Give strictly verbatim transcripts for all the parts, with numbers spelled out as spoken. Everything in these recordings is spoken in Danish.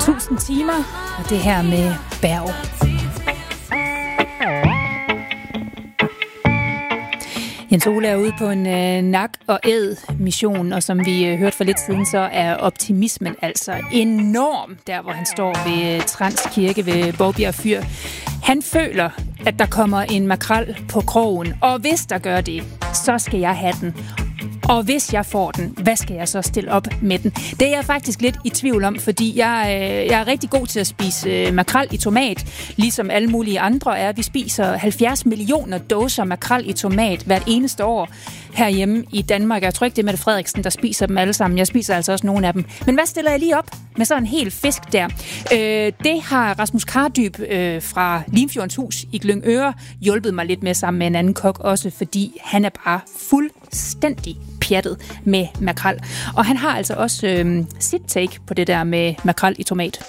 tusind timer, og det her med Berg. Jens Ole er ude på en øh, nak- og æd-mission, og som vi øh, hørte for lidt siden, så er optimismen altså enorm, der hvor han står ved øh, Trans Kirke ved Bovbjerg Fyr. Han føler, at der kommer en makrel på krogen, og hvis der gør det, så skal jeg have den. Og hvis jeg får den, hvad skal jeg så stille op med den? Det er jeg faktisk lidt i tvivl om, fordi jeg, øh, jeg er rigtig god til at spise øh, makrel i tomat, ligesom alle mulige andre er. Vi spiser halvfjerds millioner dåser makrel i tomat hvert eneste år herhjemme i Danmark. Jeg tror ikke, det er Mette Frederiksen, der spiser dem alle sammen. Jeg spiser altså også nogle af dem. Men hvad stiller jeg lige op med sådan en hel fisk der? Øh, det har Rasmus Kardyb øh, fra Limfjordens Hus i Glyngøre hjulpet mig lidt med sammen med en anden kok også, fordi han er bare fuldstændig pjattet med makrel. Og han har altså også øh, sit take på det der med makrel i tomat.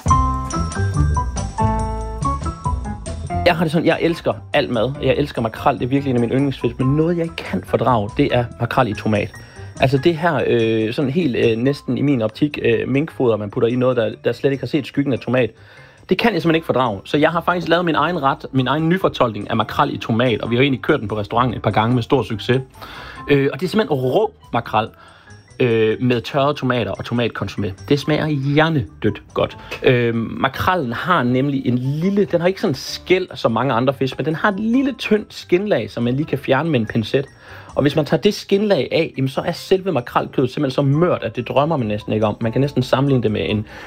Jeg har det sådan, jeg elsker alt mad. Jeg elsker makrel, det er virkelig en af mine yndlingsfisk, men noget jeg ikke kan fordrage, det er makrel i tomat. Altså det her, øh, sådan helt øh, næsten i min optik, øh, minkfoder, man putter i noget, der, der slet ikke har set skyggen af tomat. Det kan jeg simpelthen ikke fordrage. Så jeg har faktisk lavet min egen ret, min egen nyfortolkning af makrel i tomat, og vi har egentlig kørt den på restauranten et par gange med stor succes. Øh, og det er simpelthen rå makrel øh, med tørrede tomater og tomatkonsumé. Det smager hjernedødt godt. Øh, makrellen har nemlig en lille, den har ikke sådan en skæl som mange andre fisk, men den har et lille tyndt skinlag, som man lige kan fjerne med en pincet. Og hvis man tager det skinlag af, jamen, så er selve makrelkødet simpelthen så mørt, at det drømmer man næsten ikke om. Man kan næsten sammenligne det med en